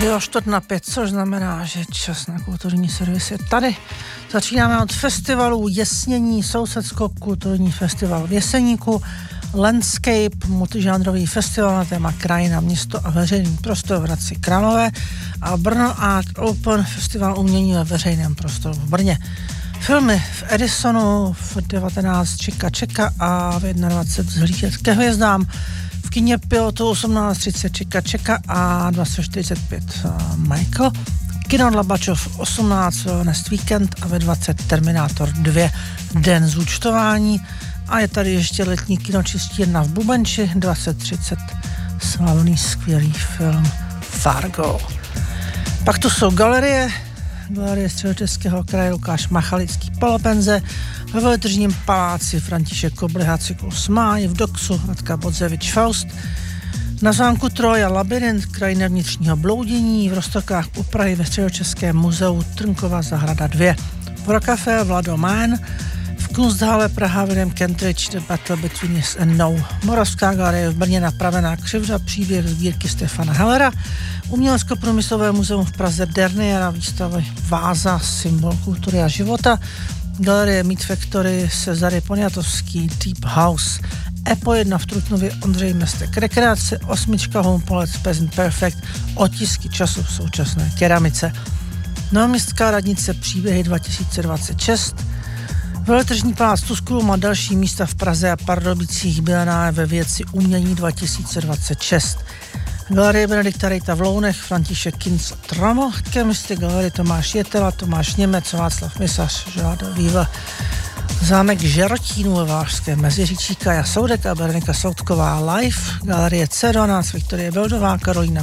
Bylo 4:05, což znamená, že čas na kulturní servis je tady. Začínáme od festivalu Jesnění, Sousedsko-kulturní festival v Jeseníku, Landscape, multižánrový festival na téma krajina, město a veřejný prostor v Hradci Králové a Brno Art Open, festival umění ve veřejném prostoru v Brně. Filmy v Edisonu v 19 Čeka a v 21 Vzhlížet ke hvězdám, v kině Pilotu 18:30 Čeka a 20:45 Michael, kino Dlabačov 18 Wellness Weekend a ve 20 Terminátor 2 Den zúčtování a je tady ještě letní kino Čistírna v Bubenči 20:30 slavný skvělý film Fargo. Pak tu jsou galerie Středočeského kraje Lukáš Machalický Polopenze, ve Veletržním paláci František Kobliha cyklus Máj, v Doxu Radka Bodzevič Faust, na zámku Troja Labyrint krajina vnitřního bloudění, v Roztokách u Prahy ve Středočeském muzeu Trnkova zahrada 2, v Rocafé Vlado Mann, v Kunsthalle Praha William Kentridge The Battle Between Yes and No, Moravská galerie v Brně Napravená křivda, příběh sbírky Stefana Hellera, Umělecko-průmyslové muzeum v Praze Derniera, výstavy Váza, symbol kultury a života, galerie Meat Factory Cezary Poniatovský Deep House, EPO 1 v Trutnově Ondřej Mestek rekreace, 8 Homepolec Peasant Perfect, otisky času v současné keramice, Novoměstská radnice příběhy 2026, Veletržní palác Tuskulum a další místa v Praze a Pardubicích Bilená ve věci umění 2026. Galerie Benedikta Rejta v Lounech, František Kinc Tramo, Chemisty Galerie Tomáš Jetela, Tomáš Němec, Václav Misař, Žáda Víva, zámek Žerotínů ve Vážském Meziříčí, Kaja Soudek a Berenika Soudková live, Galerie C12, Viktorie Beldová, Karolína